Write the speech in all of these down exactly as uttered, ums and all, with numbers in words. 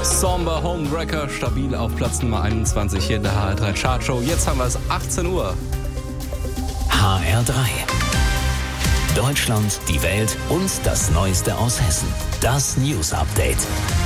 Somber Homewrecker, stabil auf Platz Nummer einundzwanzig hier in der H R drei Chartshow. Jetzt haben wir es achtzehn Uhr. H R drei. Deutschland, die Welt und das Neueste aus Hessen. Das News Update.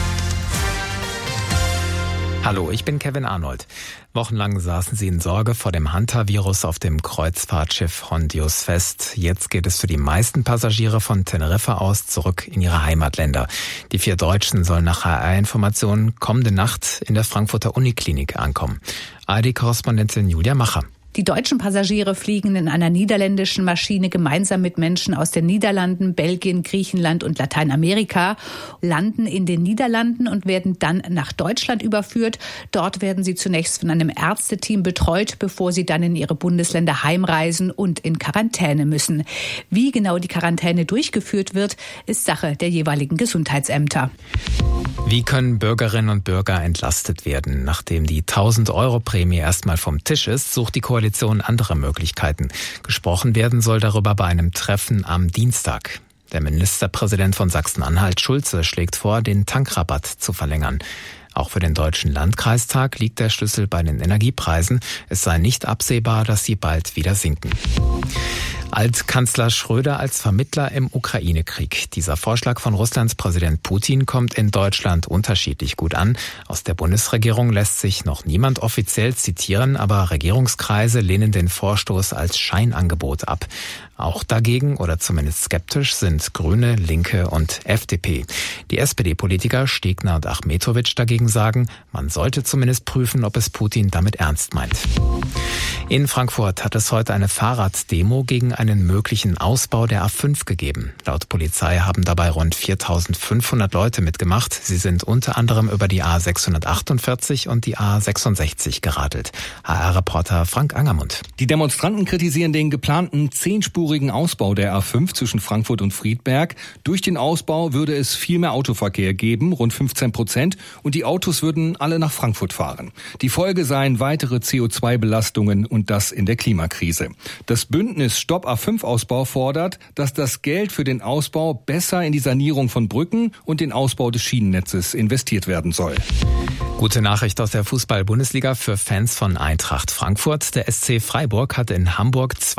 Hallo, ich bin Kevin Arnold. Wochenlang saßen sie in Sorge vor dem Hantavirus auf dem Kreuzfahrtschiff Hondius fest. Jetzt geht es für die meisten Passagiere von Teneriffa aus zurück in ihre Heimatländer. Die vier Deutschen sollen nach H R-Informationen kommende Nacht in der Frankfurter Uniklinik ankommen. A R D-Korrespondentin Julia Macher. Die deutschen Passagiere fliegen in einer niederländischen Maschine gemeinsam mit Menschen aus den Niederlanden, Belgien, Griechenland und Lateinamerika, landen in den Niederlanden und werden dann nach Deutschland überführt. Dort werden sie zunächst von einem Ärzteteam betreut, bevor sie dann in ihre Bundesländer heimreisen und in Quarantäne müssen. Wie genau die Quarantäne durchgeführt wird, ist Sache der jeweiligen Gesundheitsämter. Wie können Bürgerinnen und Bürger entlastet werden? Nachdem die tausend-Euro-Prämie erstmal vom Tisch ist, sucht die Koalition andere Möglichkeiten. Gesprochen werden soll darüber bei einem Treffen am Dienstag. Der Ministerpräsident von Sachsen-Anhalt, Schulze, schlägt vor, den Tankrabatt zu verlängern. Auch für den Deutschen Landkreistag liegt der Schlüssel bei den Energiepreisen. Es sei nicht absehbar, dass sie bald wieder sinken. Altkanzler Schröder als Vermittler im Ukraine-Krieg. Dieser Vorschlag von Russlands Präsident Putin kommt in Deutschland unterschiedlich gut an. Aus der Bundesregierung lässt sich noch niemand offiziell zitieren, aber Regierungskreise lehnen den Vorstoß als Scheinangebot ab. Auch dagegen oder zumindest skeptisch sind Grüne, Linke und F D P. Die S P D-Politiker Stegner und Achmetowitsch dagegen sagen, man sollte zumindest prüfen, ob es Putin damit ernst meint. In Frankfurt hat es heute eine Fahrraddemo gegen einen möglichen Ausbau der A fünf gegeben. Laut Polizei haben dabei rund viertausendfünfhundert Leute mitgemacht. Sie sind unter anderem über die A sechshundertachtundvierzig und die A sechsundsechzig geradelt. H R-Reporter Frank Angermund. Die Demonstranten kritisieren den geplanten zehnspurigen Ausbau der A fünf zwischen Frankfurt und Friedberg. Durch den Ausbau würde es viel mehr Autoverkehr geben, rund fünfzehn Prozent, und die Autos würden alle nach Frankfurt fahren. Die Folge seien weitere C O zwei Belastungen und das in der Klimakrise. Das Bündnis Stopp A fünf Ausbau fordert, dass das Geld für den Ausbau besser in die Sanierung von Brücken und den Ausbau des Schienennetzes investiert werden soll. Gute Nachricht aus der Fußball-Bundesliga für Fans von Eintracht Frankfurt. Der S C Freiburg hat in Hamburg zwei